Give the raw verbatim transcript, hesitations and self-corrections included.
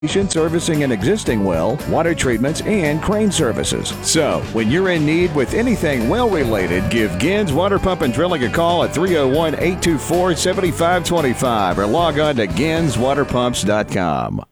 servicing an existing well, water treatments, and crane services. So, when you're in need with anything well-related, give Gins Water Pump and Drilling a call at three oh one, eight two four, seven five two five or log on to gens water pumps dot com.